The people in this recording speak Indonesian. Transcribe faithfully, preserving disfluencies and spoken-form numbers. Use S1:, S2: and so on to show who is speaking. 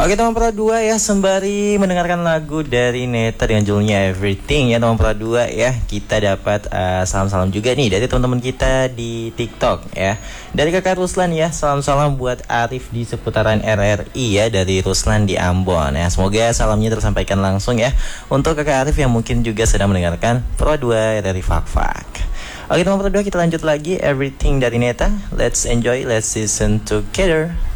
S1: Oke teman Pro dua ya, sembari mendengarkan lagu dari Neta dengan judulnya Everything ya teman Pro dua ya, kita dapat uh, salam-salam juga nih dari teman-teman kita di TikTok ya. Dari kakak Ruslan ya, salam-salam buat Arif di seputaran R R I ya, dari Ruslan di Ambon ya. Semoga salamnya tersampaikan langsung ya untuk kakak Arif yang mungkin juga sedang mendengarkan Pro dua dari Fak-Fak. Oke teman Pro dua, kita lanjut lagi Everything dari Neta. Let's enjoy, let's listen together.